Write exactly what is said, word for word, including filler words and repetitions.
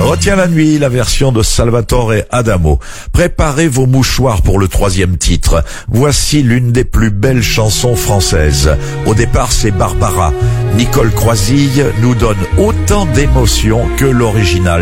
Retiens la nuit, la version de Salvatore Adamo. Préparez vos mouchoirs pour le troisième titre. Voici l'une des plus belles chansons françaises. Au départ, c'est Barbara. Nicole Croisille nous donne autant d'émotions que l'original